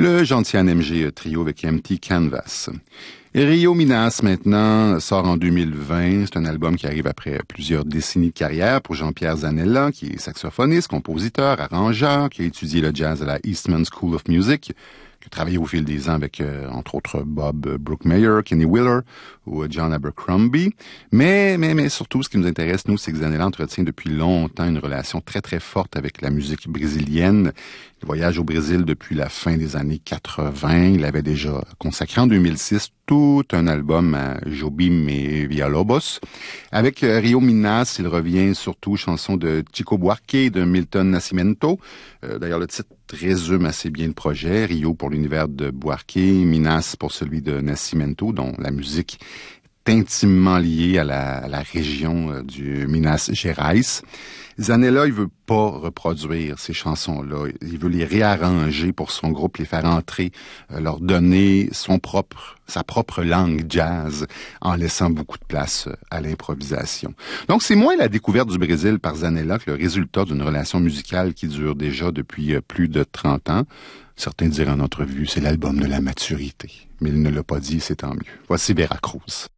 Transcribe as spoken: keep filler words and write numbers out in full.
le Gentiane M G Trio avec Empty Canvas. Et Rio Minas, maintenant, sort en deux mille vingt. C'est un album qui arrive après plusieurs décennies de carrière pour Jean-Pierre Zanella, qui est saxophoniste, compositeur, arrangeur, qui a étudié le jazz à la Eastman School of Music, qui a travaillé au fil des ans avec, euh, entre autres, Bob Brookmeyer, Kenny Wheeler ou euh, John Abercrombie. Mais, mais, mais surtout, ce qui nous intéresse, nous, c'est que Zanella entretient depuis longtemps une relation très, très forte avec la musique brésilienne. Il voyage au Brésil depuis la fin des années quatre-vingts. Il avait déjà consacré en deux mille six tout un album à Jobim et Villalobos. Avec euh, Rio Minas, il revient surtout chansons de Chico Buarque et de Milton Nascimento. Euh, d'ailleurs, le titre résume assez bien le projet. Rio pour l'univers de Buarque, Minas pour celui de Nascimento, dont la musique est intimement liée à la, à la région euh, du Minas Gerais. Zanella, il veut pas reproduire ces chansons-là. Il veut les réarranger pour son groupe, les faire entrer, euh, leur donner son propre, sa propre langue jazz, en laissant beaucoup de place euh, à l'improvisation. Donc, c'est moins la découverte du Brésil par Zanella que le résultat d'une relation musicale qui dure déjà depuis euh, plus de trente ans. Certains diraient en entrevue, c'est l'album de la maturité. Mais il ne l'a pas dit, c'est tant mieux. Voici Veracruz.